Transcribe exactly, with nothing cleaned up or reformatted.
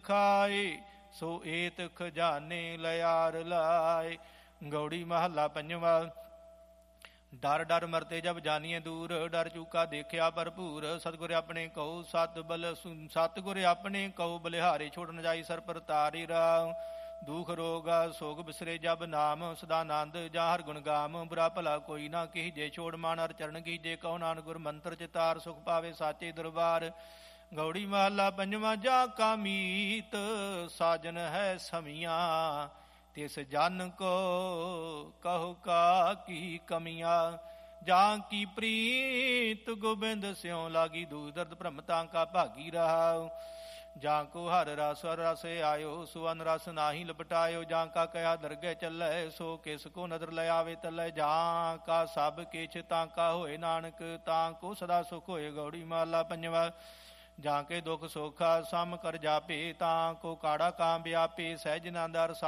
ਖਾਏ, ਸੋ ਏਤ ਖਜ਼ਾਨੇ ਲਿਆਰ ਲਾਏ। ਗੌੜੀ ਮਹੱਲਾ ਪੰਜਵਾਂ। ਡਰ ਡਰ ਮਰਤੇ ਜਬ ਜਾਨੀਏ ਦੂਰ, ਡਰ ਚੂਕਾ ਦੇਖਿਆ ਭਰਪੂਰ। ਸਤਿਗੁਰ ਆਪਣੇ ਕਹੋ ਸਤ ਬਲ ਸਤਿਗੁਰ ਆਪਣੇ ਕਹੋ ਬਲਿਹਾਰੇ, ਛੋੜ ਨ ਜਾਈ ਸਰ ਪਰ ਤਾਰੀ ਰਾਮ। ਦੁਖ ਰੋਗ ਸੋਗ ਬਿਸਰੇ ਜਬ ਨਾਮ, ਸਦਾ ਆਨੰਦ ਜਾਂ ਹਰ ਗੁਣ ਗਾਮ। ਬੁਰਾ ਭਲਾ ਕੋਈ ਨਾ ਕੀਜੇ, ਛੋੜ ਮਾਨ ਹਰ ਚਰਨ ਕੀਜੇ। ਕਹੋ ਨਾਨਕ ਗੁਰ ਮੰਤਰ ਚਿਤਾਰ, ਸੁਖ ਪਾਵੇ ਸਾਚੇ ਦਰਬਾਰ। ਗੌੜੀ ਮਹੱਲਾ ਪੰਜਵਾਂ। ਜਾ ਕਾ ਮੀਤ ਸਾਜਨ ਹੈ ਸਮੀਆਂ, ਤਿਸ ਜਨ ਕੋ ਕਹੋ ਕਾ ਕੀ ਕਮੀਆਂ। ਜਾਂ ਕੀ ਪ੍ਰੀਤ ਗੋਬਿੰਦ ਸਿਉ ਲਾਗੀ, ਦੁਖ ਦਰਦ ਭ੍ਰਮ ਤਾਂ ਕਾ ਭਾਗੀ ਰਹਾ। ਜਾਂ ਕੋ ਹਰ ਰਸ ਹਰ ਰਸ ਆਇਓ, ਸੋ ਅਨ ਰਸ ਨਾਹੀ ਲਪਟਾਇਓ। ਜਾਂ ਕਾ ਕਹਿਆ ਦਰਗਹਿ ਚੱਲੈ, ਸੋ ਕਿਸ ਕੋ ਨਦਰ ਲੈ ਆਵੇ ਤਲੈ। ਜਾਂ ਕਾ ਸਭ ਕਿਛ ਤਾਂ ਕਾ ਹੋਏ ਨਾਨਕ, ਤਾਂ ਕੋ ਸਦਾ ਸੁਖ ਹੋਏ। ਗੌੜੀ ਮਹੱਲਾ ਪੰਜਵਾਂ। ਜਾਂ ਕੇ ਦੁਖ ਸੋਖਾ ਸਮ ਕਰ ਜਾਪੇ, ਤਾਂ ਕੋ ਕਾੜਾ ਕਾਂ ਵਿਆਪੇ। ਸਹਿਜ ਆਨੰਦ